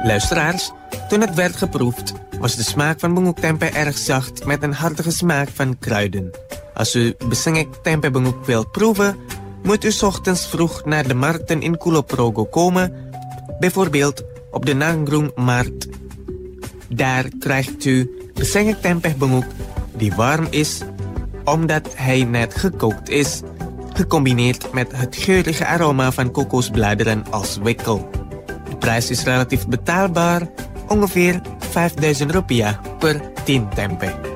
Luisteraars, toen het werd geproefd, was de smaak van bunguk tempe erg zacht met een hartige smaak van kruiden. Als u besengek tempe bunguk wilt proeven, moet u 's ochtends vroeg naar de markten in Kulonprogo komen, bijvoorbeeld op de Nanggroen Markt. Daar krijgt u besengek tempe bunguk die warm is, omdat hij net gekookt is, gecombineerd met het geurige aroma van kokosbladeren als wikkel. De prijs is relatief betaalbaar, ongeveer 5.000 rupiah per 10 tempe.